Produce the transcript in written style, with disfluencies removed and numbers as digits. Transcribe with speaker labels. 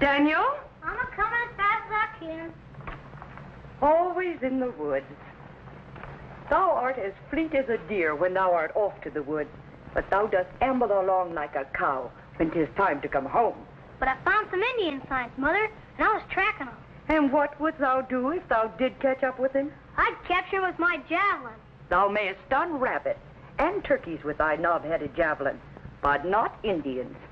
Speaker 1: Daniel?
Speaker 2: I'm a-coming as fast as I can.
Speaker 1: Always in the woods. Thou art as fleet as a deer when thou art off to the wood, but thou dost amble along like a cow when 'tis time to come home.
Speaker 2: But I found some Indian signs, Mother, and I was tracking them.
Speaker 1: And what wouldst thou do if thou did catch up with him?
Speaker 2: I'd capture him with my javelin.
Speaker 1: Thou mayest stun rabbit and turkeys with thy knob-headed javelin, but not Indians.